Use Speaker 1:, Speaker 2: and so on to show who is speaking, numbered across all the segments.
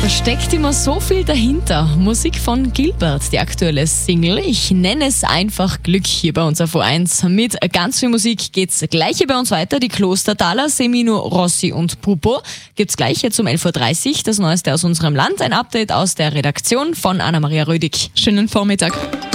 Speaker 1: Da steckt immer so viel dahinter. Musik von Gilbert, die aktuelle Single. Ich nenne es einfach Glück hier bei uns auf O1. Mit ganz viel Musik geht's gleich hier bei uns weiter. Die Klostertaler, Semino, Rossi und Pupo gibt's gleich jetzt um 11.30 Uhr. Das Neueste aus unserem Land. Ein Update aus der Redaktion von Anna-Maria Rödig.
Speaker 2: Schönen Vormittag.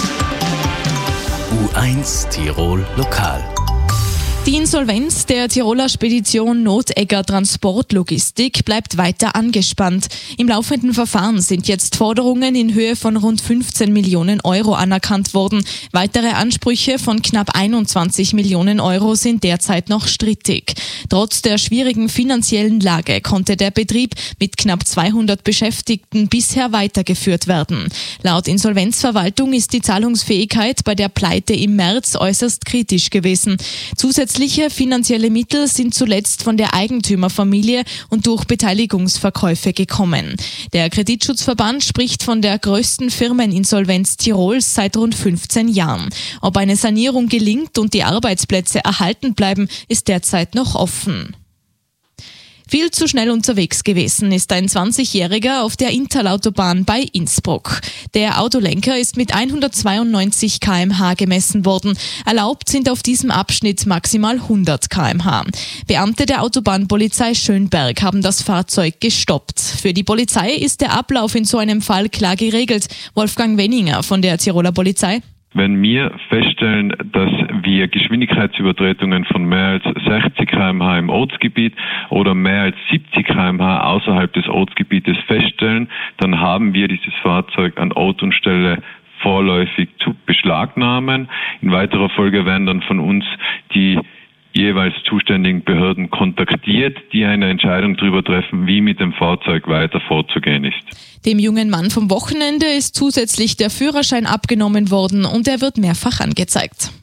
Speaker 3: U1 Tirol Lokal.
Speaker 2: Die Insolvenz der Tiroler Spedition Notegger Transportlogistik bleibt weiter angespannt. Im laufenden Verfahren sind jetzt Forderungen in Höhe von rund 15 Millionen Euro anerkannt worden. Weitere Ansprüche von knapp 21 Millionen Euro sind derzeit noch strittig. Trotz der schwierigen finanziellen Lage konnte der Betrieb mit knapp 200 Beschäftigten bisher weitergeführt werden. Laut Insolvenzverwaltung ist die Zahlungsfähigkeit bei der Pleite im März äußerst kritisch gewesen. Zusätzliche finanzielle Mittel sind zuletzt von der Eigentümerfamilie und durch Beteiligungsverkäufe gekommen. Der Kreditschutzverband spricht von der größten Firmeninsolvenz Tirols seit rund 15 Jahren. Ob eine Sanierung gelingt und die Arbeitsplätze erhalten bleiben, ist derzeit noch offen. Viel zu schnell unterwegs gewesen ist ein 20-Jähriger auf der Interlautobahn bei Innsbruck. Der Autolenker ist mit 192 km/h gemessen worden. Erlaubt sind auf diesem Abschnitt maximal 100 km/h. Beamte der Autobahnpolizei Schönberg haben das Fahrzeug gestoppt. Für die Polizei ist der Ablauf in so einem Fall klar geregelt. Wolfgang Wenninger von der Tiroler Polizei.
Speaker 4: Wenn wir feststellen, dass wir Geschwindigkeitsübertretungen von mehr als 60 km/h im Ortsgebiet oder mehr als 70 km/h außerhalb des Ortsgebietes feststellen, dann haben wir dieses Fahrzeug an Ort und Stelle vorläufig zu beschlagnahmen. In weiterer Folge werden dann von uns die jeweils zuständigen Behörden kontaktiert, die eine Entscheidung darüber treffen, wie mit dem Fahrzeug weiter vorzugehen ist.
Speaker 2: Dem jungen Mann vom Wochenende ist zusätzlich der Führerschein abgenommen worden und er wird mehrfach angezeigt.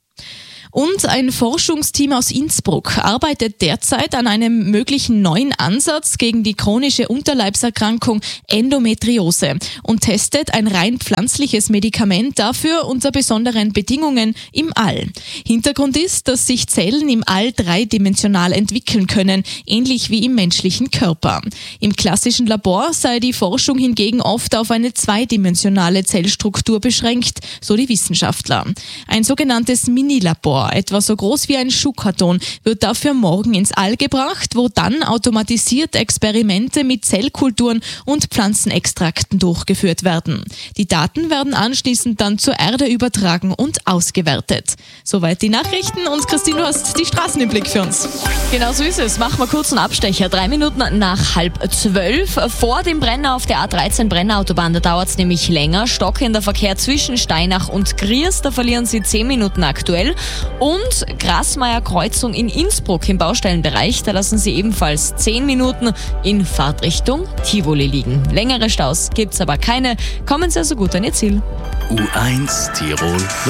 Speaker 2: Und ein Forschungsteam aus Innsbruck arbeitet derzeit an einem möglichen neuen Ansatz gegen die chronische Unterleibserkrankung Endometriose und testet ein rein pflanzliches Medikament dafür unter besonderen Bedingungen im All. Hintergrund ist, dass sich Zellen im All dreidimensional entwickeln können, ähnlich wie im menschlichen Körper. Im klassischen Labor sei die Forschung hingegen oft auf eine zweidimensionale Zellstruktur beschränkt, so die Wissenschaftler. Ein sogenanntes Minilabor, etwa so groß wie ein Schuhkarton, wird dafür morgen ins All gebracht, wo dann automatisiert Experimente mit Zellkulturen und Pflanzenextrakten durchgeführt werden. Die Daten werden anschließend dann zur Erde übertragen und ausgewertet. Soweit die Nachrichten und Christine, du hast die Straßen im Blick für uns.
Speaker 1: Genau so ist es. Machen wir kurz einen Abstecher. 3 Minuten nach 11:30 vor dem Brenner auf der A13 Brennerautobahn. Da dauert es nämlich länger. Stockender Verkehr zwischen Steinach und Griers. Da verlieren Sie 10 Minuten aktuell. Und Grasmeier Kreuzung in Innsbruck im Baustellenbereich. Da lassen Sie ebenfalls 10 Minuten in Fahrtrichtung Tivoli liegen. Längere Staus gibt's aber keine. Kommen Sie also gut an Ihr Ziel.
Speaker 3: U1 Tirol